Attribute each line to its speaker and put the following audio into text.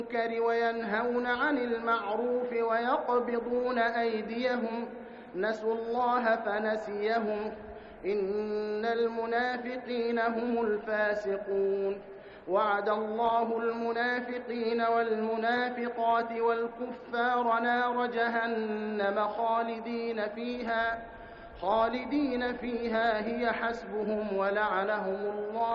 Speaker 1: المنكر وينهون عن المعروف ويقبضون أيديهم نسوا الله فنسيهم إن المنافقين هم الفاسقون وعد الله المنافقين والمنافقات والكفار نار جهنم خالدين فيها هي حسبهم ولعنهم الله